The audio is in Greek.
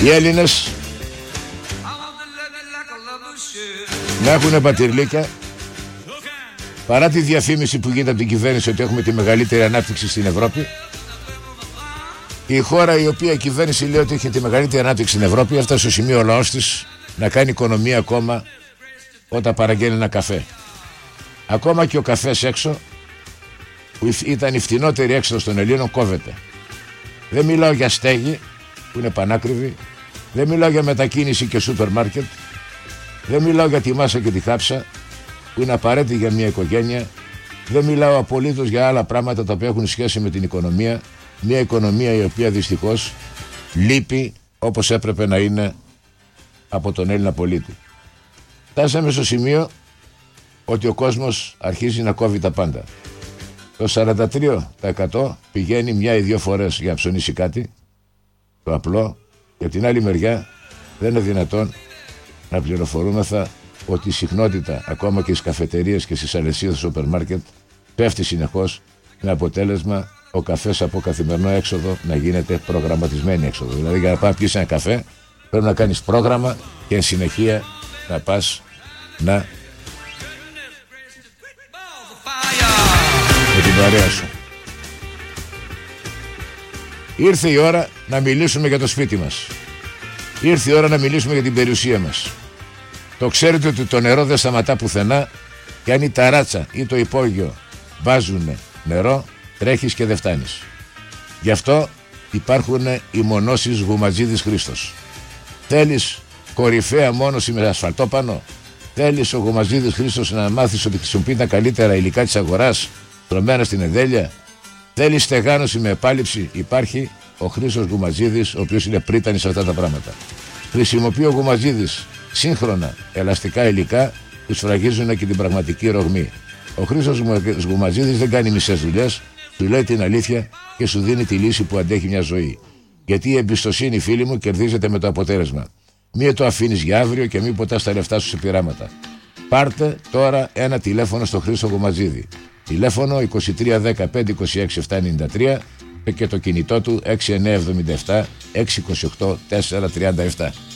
Οι Έλληνες να έχουν πατηρλίκια, παρά τη διαφήμιση που γίνεται από την κυβέρνηση ότι έχουμε τη μεγαλύτερη ανάπτυξη στην Ευρώπη. Η χώρα η οποία η κυβέρνηση λέει ότι έχει τη μεγαλύτερη ανάπτυξη στην Ευρώπη έφτασε στο σημείο ο λαός της να κάνει οικονομία ακόμα όταν παραγγέλνει ένα καφέ. Ακόμα και ο καφές έξω, που ήταν η φτηνότερη έξοδος των Ελλήνων, κόβεται. Δεν μιλάω για στέγη που είναι πανάκριβη, δεν μιλάω για μετακίνηση και σούπερ μάρκετ, δεν μιλάω για τη μάσα και τη χάψα που είναι απαραίτητη για μια οικογένεια, δεν μιλάω απολύτως για άλλα πράγματα τα οποία έχουν σχέση με την οικονομία. Μια οικονομία η οποία δυστυχώς λείπει όπως έπρεπε να είναι από τον Έλληνα πολίτη. Φτάσαμε στο σημείο ότι ο κόσμος αρχίζει να κόβει τα πάντα. Το 43% πηγαίνει μια ή δύο φορές για να ψωνίσει κάτι, το απλό, και από την άλλη μεριά δεν είναι δυνατόν να πληροφορούμεθα ότι η συχνότητα ακόμα και στις καφετερίες και στις αλυσίδες σούπερ μάρκετ πέφτει συνεχώς, με αποτέλεσμα ο καφές από καθημερινό έξοδο να γίνεται προγραμματισμένη έξοδο. Δηλαδή για να πάει να πιεις ένα καφέ πρέπει να κάνεις πρόγραμμα και εν συνεχεία να πας να με την παρέα σου. Ήρθε η ώρα να μιλήσουμε για το σπίτι μας. Ήρθε η ώρα να μιλήσουμε για την περιουσία μας. Το ξέρετε ότι το νερό δεν σταματά πουθενά, και αν η ταράτσα ή το υπόγειο βάζουν νερό, τρέχεις και δεν φτάνεις. Γι' αυτό υπάρχουν οι μονώσεις Γουμαζίδης Χρήστος. Θέλεις κορυφαία μόνωση με ασφαλτόπανο? Θέλεις ο Γουμαζίδης Χρήστος να μάθεις ότι χρησιμοποιεί τα καλύτερα υλικά της αγοράς, τρωμένα στην εδέλεια? Θέλεις στεγάνωση με επάλυψη? Υπάρχει ο Χρήστος Γουμαζίδης, ο οποίος είναι πρίτανης σε αυτά τα πράγματα. Χρησιμοποιεί ο Γουμαζίδης σύγχρονα ελαστικά υλικά που σφραγίζουν και την πραγματική ρογμή. Ο Χρήστος Γουμαζίδης δεν κάνει μισές δουλειές, του λέει την αλήθεια και σου δίνει τη λύση που αντέχει μια ζωή. Γιατί η εμπιστοσύνη, φίλοι μου, κερδίζεται με το αποτέλεσμα. Μη το αφήνεις για αύριο και μη ποτάς τα λεφτά σου σε πειράματα. Πάρτε τώρα ένα τηλέφωνο στο Χρήστο Γουμαζίδη. Τηλέφωνο 2310 526 793 και το κινητό του 6977 628 437.